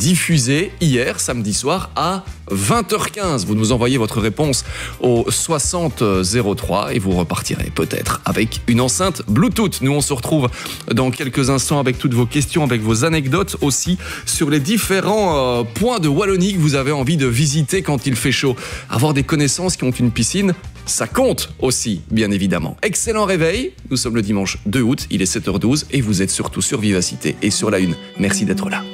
diffusé hier, samedi soir, à 20h15. Vous nous envoyez votre réponse au 6003 et vous repartirez peut-être avec une enceinte Bluetooth. Nous, on se retrouve dans quelques instants avec toutes vos questions, avec vos anecdotes aussi sur les différents points de Wallonie que vous avez envie de visiter quand il fait chaud. Avoir des connaissances qui ont une piscine, ça compte aussi, bien évidemment. Excellent réveil. Nous sommes le dimanche 2 août, il est 7h12 et vous êtes surtout sur Vivacité et sur la Une. Merci d'être là.